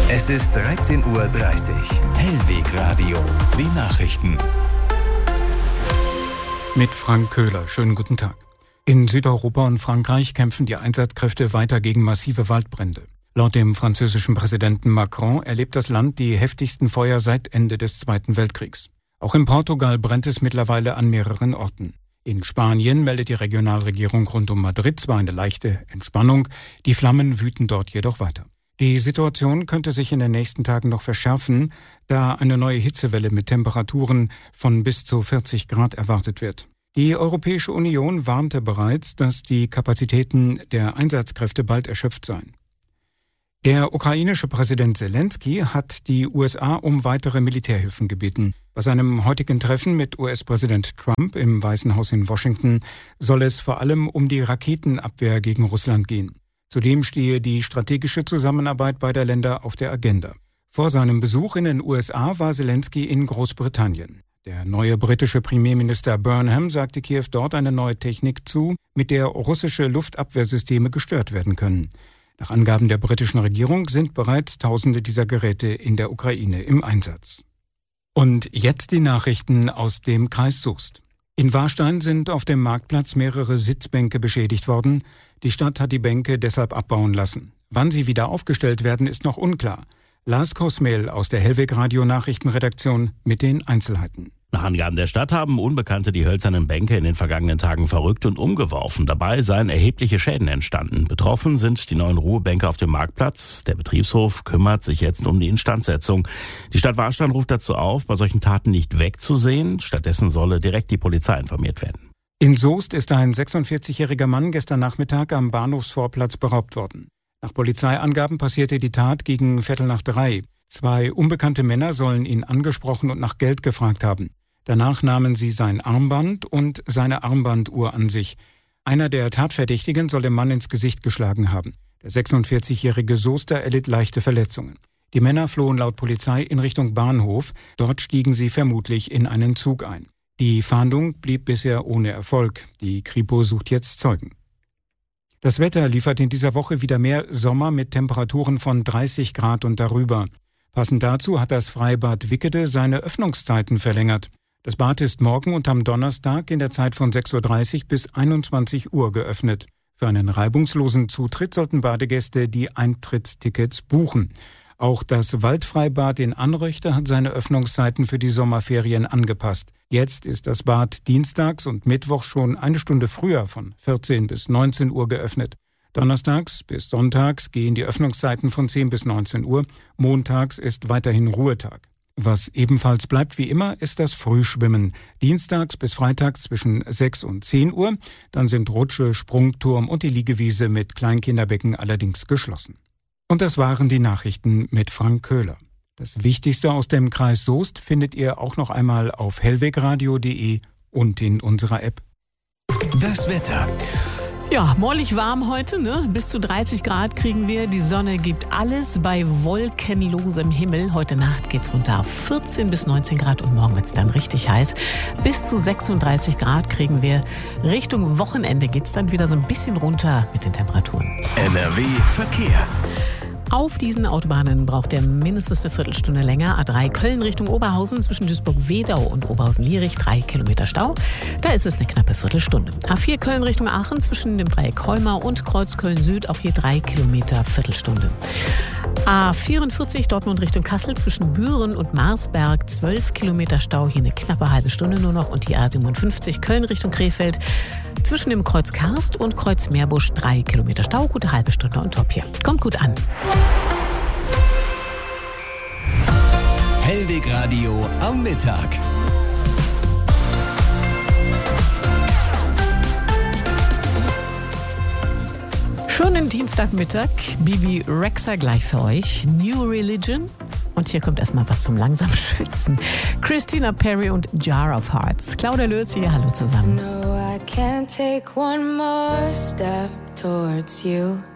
Es ist 13:30 Uhr. Hellweg Radio. Die Nachrichten. Mit Frank Köhler. Schönen guten Tag. In Südeuropa und Frankreich kämpfen die Einsatzkräfte weiter gegen massive Waldbrände. Laut dem französischen Präsidenten Macron erlebt das Land die heftigsten Feuer seit Ende des Zweiten Weltkriegs. Auch in Portugal brennt es mittlerweile an mehreren Orten. In Spanien meldet die Regionalregierung rund um Madrid zwar eine leichte Entspannung, die Flammen wüten dort jedoch weiter. Die Situation könnte sich in den nächsten Tagen noch verschärfen, da eine neue Hitzewelle mit Temperaturen von bis zu 40 Grad erwartet wird. Die Europäische Union warnte bereits, dass die Kapazitäten der Einsatzkräfte bald erschöpft seien. Der ukrainische Präsident Zelensky hat die USA um weitere Militärhilfen gebeten. Bei seinem heutigen Treffen mit US-Präsident Trump im Weißen Haus in Washington soll es vor allem um die Raketenabwehr gegen Russland gehen. Zudem stehe die strategische Zusammenarbeit beider Länder auf der Agenda. Vor seinem Besuch in den USA war Zelensky in Großbritannien. Der neue britische Premierminister Burnham sagte Kiew dort eine neue Technik zu, mit der russische Luftabwehrsysteme gestört werden können. Nach Angaben der britischen Regierung sind bereits Tausende dieser Geräte in der Ukraine im Einsatz. Und jetzt die Nachrichten aus dem Kreis Soest. In Warstein sind auf dem Marktplatz mehrere Sitzbänke beschädigt worden. Die Stadt hat die Bänke deshalb abbauen lassen. Wann sie wieder aufgestellt werden, ist noch unklar. Lars Kosmel aus der Hellweg Radio Nachrichtenredaktion mit den Einzelheiten. Nach Angaben der Stadt haben Unbekannte die hölzernen Bänke in den vergangenen Tagen verrückt und umgeworfen. Dabei seien erhebliche Schäden entstanden. Betroffen sind die neuen Ruhebänke auf dem Marktplatz. Der Betriebshof kümmert sich jetzt um die Instandsetzung. Die Stadt Warstein ruft dazu auf, bei solchen Taten nicht wegzusehen. Stattdessen solle direkt die Polizei informiert werden. In Soest ist ein 46-jähriger Mann gestern Nachmittag am Bahnhofsvorplatz beraubt worden. Nach Polizeiangaben passierte die Tat gegen 2:15. 2 unbekannte Männer sollen ihn angesprochen und nach Geld gefragt haben. Danach nahmen sie sein Armband und seine Armbanduhr an sich. Einer der Tatverdächtigen soll dem Mann ins Gesicht geschlagen haben. Der 46-jährige Soester erlitt leichte Verletzungen. Die Männer flohen laut Polizei in Richtung Bahnhof. Dort stiegen sie vermutlich in einen Zug ein. Die Fahndung blieb bisher ohne Erfolg. Die Kripo sucht jetzt Zeugen. Das Wetter liefert in dieser Woche wieder mehr Sommer mit Temperaturen von 30 Grad und darüber. Passend dazu hat das Freibad Wickede seine Öffnungszeiten verlängert. Das Bad ist morgen und am Donnerstag in der Zeit von 6:30 Uhr bis 21 Uhr geöffnet. Für einen reibungslosen Zutritt sollten Badegäste die Eintrittstickets buchen. Auch das Waldfreibad in Anröchte hat seine Öffnungszeiten für die Sommerferien angepasst. Jetzt ist das Bad dienstags und mittwochs schon eine Stunde früher von 14 bis 19 Uhr geöffnet. Donnerstags bis sonntags gehen die Öffnungszeiten von 10 bis 19 Uhr. Montags ist weiterhin Ruhetag. Was ebenfalls bleibt wie immer, ist das Frühschwimmen. Dienstags bis freitags zwischen 6 und 10 Uhr. Dann sind Rutsche, Sprungturm und die Liegewiese mit Kleinkinderbecken allerdings geschlossen. Und das waren die Nachrichten mit Frank Köhler. Das Wichtigste aus dem Kreis Soest findet ihr auch noch einmal auf hellwegradio.de und in unserer App. Das Wetter. Ja, mollig warm heute, ne? Bis zu 30 Grad kriegen wir. Die Sonne gibt alles bei wolkenlosem Himmel. Heute Nacht geht's runter auf 14 bis 19 Grad und morgen wird's dann richtig heiß. Bis zu 36 Grad kriegen wir. Richtung Wochenende geht's dann wieder so ein bisschen runter mit den Temperaturen. NRW Verkehr. Auf diesen Autobahnen braucht ihr mindestens eine Viertelstunde länger. A3 Köln Richtung Oberhausen zwischen Duisburg-Wedau und Oberhausen-Lierich 3 Kilometer Stau. Da ist es eine knappe Viertelstunde. A4 Köln Richtung Aachen zwischen dem Dreieck Heumau und Kreuz Köln-Süd auch hier 3 Kilometer Viertelstunde. A44 Dortmund Richtung Kassel zwischen Büren und Marsberg 12 Kilometer Stau, hier eine knappe halbe Stunde nur noch. Und die A57 Köln Richtung Krefeld zwischen dem Kreuz Karst und Kreuz Meerbusch 3 Kilometer Stau, gute halbe Stunde und top hier. Kommt gut an. Hellweg Radio am Mittag. Schönen Dienstagmittag, Bibi Rexha gleich für euch. New Religion. Und hier kommt erstmal was zum langsamen Schwitzen. Christina Perri und Jar of Hearts. Claudia Lötz hier, hallo zusammen. No, I can't take one more step towards you.